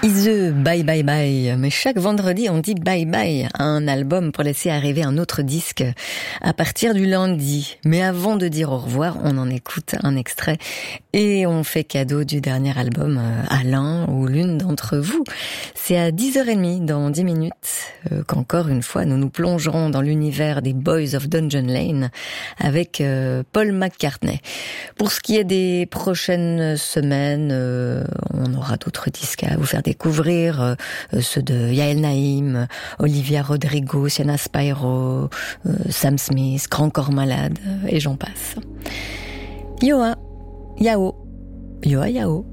Ise, bye bye bye. Mais chaque vendredi, on dit bye bye à un album pour laisser arriver un autre disque à partir du lundi. Mais avant de dire au revoir, on en écoute un extrait et on fait cadeau du dernier album à l'un ou l'une d'entre vous. C'est à 10h30, dans 10 minutes, qu'encore une fois, nous nous plongerons dans l'univers des Boys of Dungeon Lane avec Paul McCartney. Pour ce qui est des prochaines semaines, on aura d'autres disques à vous faire découvrir, ceux de Yael Naïm, Olivia Rodrigo, Sienna Spyro, Sam Smith, Grand Corps Malade, et j'en passe. Yoa, Yao, Yoa Yao.